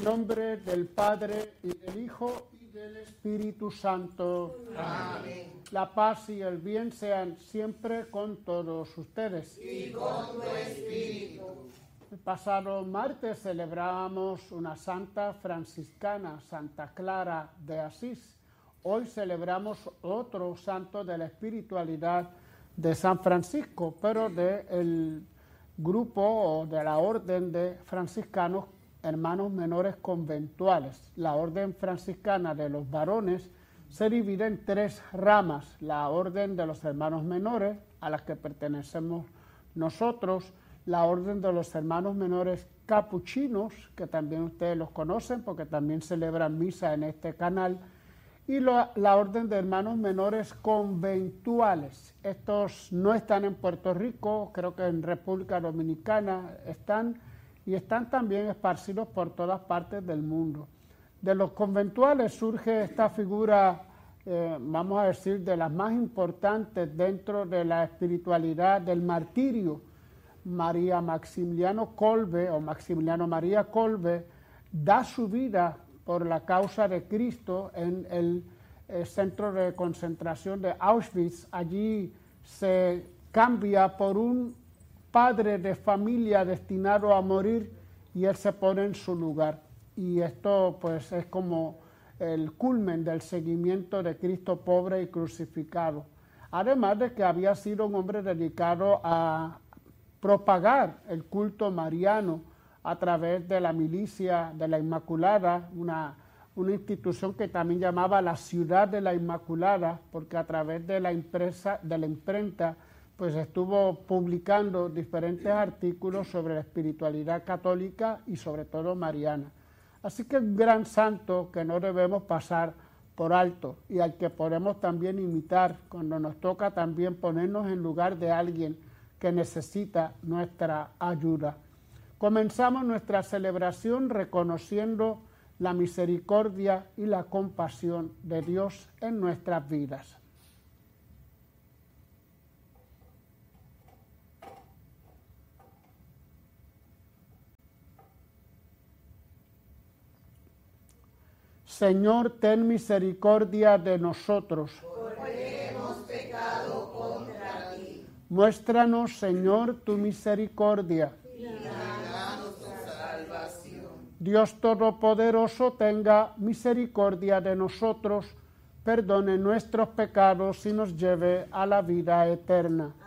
nombre del Padre, y del Hijo, y del Espíritu Santo. Amén. La paz y el bien sean siempre con todos ustedes. Y con tu espíritu. El pasado martes celebramos una santa franciscana, Santa Clara de Asís. Hoy celebramos otro santo de la espiritualidad de San Francisco, pero del grupo o de la orden de franciscanos hermanos menores conventuales. La orden franciscana de los varones se divide en tres ramas: la orden de los hermanos menores, a las que pertenecemos nosotros; la orden de los hermanos menores capuchinos, que también ustedes los conocen porque también celebran misa en este canal; y la orden de hermanos menores conventuales. Estos no están en Puerto Rico, creo que en República Dominicana están, y están también esparcidos por todas partes del mundo. De los conventuales surge esta figura, vamos a decir, de las más importantes dentro de la espiritualidad del martirio. María Maximiliano Kolbe, o Maximiliano María Kolbe, da su vida por la causa de Cristo en el centro de concentración de Auschwitz. Allí se cambia por un padre de familia destinado a morir y él se pone en su lugar. Y esto pues es como el culmen del seguimiento de Cristo pobre y crucificado. Además de que había sido un hombre dedicado a propagar el culto mariano a través de la milicia de la Inmaculada, una institución que también llamaba la Ciudad de la Inmaculada, porque a través de la imprenta pues estuvo publicando diferentes artículos sobre la espiritualidad católica y sobre todo mariana. Así que un gran santo que no debemos pasar por alto y al que podemos también imitar cuando nos toca también ponernos en lugar de alguien que necesita nuestra ayuda. Comenzamos nuestra celebración reconociendo la misericordia y la compasión de Dios en nuestras vidas. Señor, ten misericordia de nosotros. Porque hemos pecado contra ti. Muéstranos, Señor, tu misericordia. Y danos tu salvación. Dios Todopoderoso, tenga misericordia de nosotros, perdone nuestros pecados y nos lleve a la vida eterna.